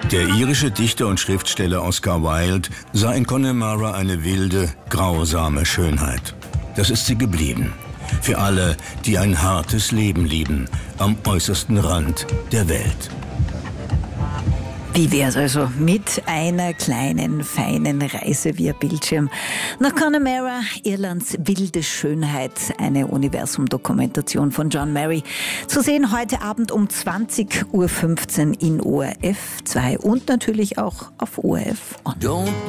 Der irische Dichter und Schriftsteller Oscar Wilde sah in Connemara eine wilde, grausame Schönheit. Das ist sie geblieben. Für alle, die ein hartes Leben lieben, am äußersten Rand der Welt. Wie wär's also mit einer kleinen, feinen Reise via Bildschirm nach Connemara, Irlands wilde Schönheit, eine Universum-Dokumentation von John Murray. Zu sehen heute Abend um 20:15 Uhr in ORF 2 und natürlich auch auf ORF On.